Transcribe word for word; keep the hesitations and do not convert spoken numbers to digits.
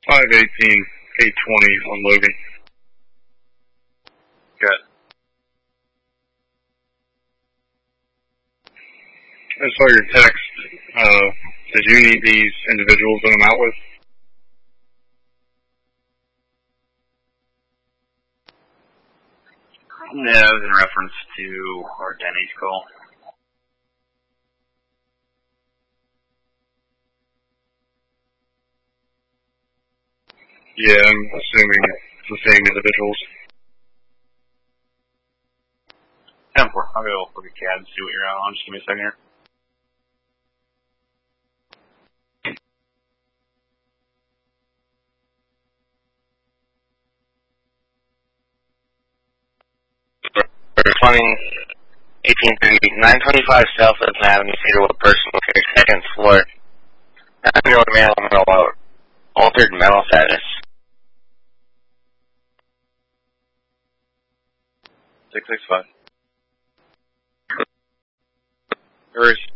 five eighteen, eight twenty on Logan. Good. I saw your text. Uh, did you need these individuals that I'm out with? No, it was in reference to our Denny's call. Yeah, I'm assuming it's the same individuals. ten four. I'll go look at C A D and see what you're out on. Just give me a second here. Responding eighteen thirty, nine twenty-five South Pleasant Avenue, Cedarwood, personal care, second floor. nine male, male, altered mental status. six six five. Where is